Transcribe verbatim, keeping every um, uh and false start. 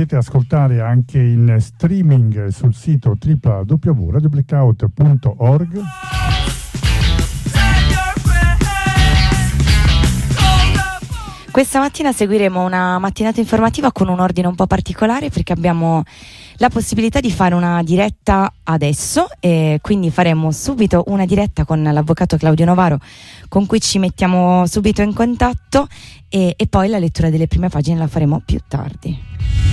potete ascoltare anche in streaming sul sito w w w punto radio blackout punto org. Questa mattina seguiremo una mattinata informativa con un ordine un po' particolare, perché abbiamo la possibilità di fare una diretta adesso, e quindi faremo subito una diretta con l'avvocato Claudio Novaro, con cui ci mettiamo subito in contatto, e, e poi la lettura delle prime pagine la faremo più tardi.